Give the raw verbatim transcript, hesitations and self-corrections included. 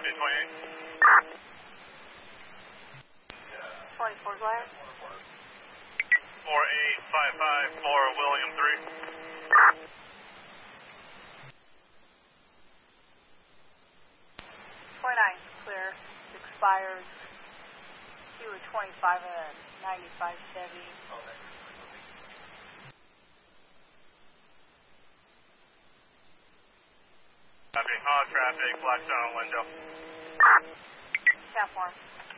copy, twenty-eight. twenty-four Glad. four eight five five for William three. twenty-nine, clear. Expires Q twenty-five and ninety-five Chevy. Copy, all traffic, Blackstone window. Chat form.